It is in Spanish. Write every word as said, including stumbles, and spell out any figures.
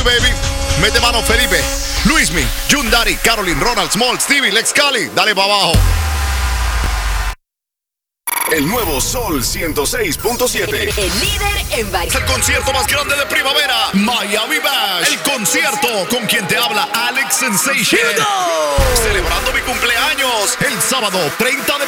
baby. Mete mano, Felipe, Luismi, Yundari, Caroline, Ronald, Small, Stevie, Lex Cali. Dale para abajo. El nuevo Sol ciento seis punto siete. El, el líder en variedad. El concierto más grande de primavera, Miami Bash. El concierto con quien te habla Alex Sensation. Celebrando mi cumpleaños el sábado treinta de